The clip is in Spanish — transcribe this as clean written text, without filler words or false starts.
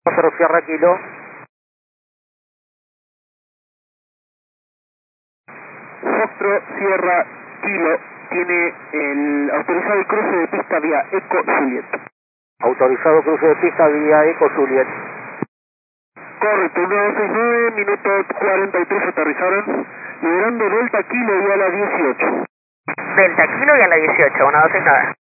0 Sierra Kilo. Foxtrot Sierra Kilo tiene el autorizado el cruce de pista vía Eco Juliet. Autorizado cruce de pista vía Eco Juliet. Correcto, 1269, minuto 43 aterrizaron, liberando Delta Kilo y a la 18. Delta Kilo y a la 18, 1269.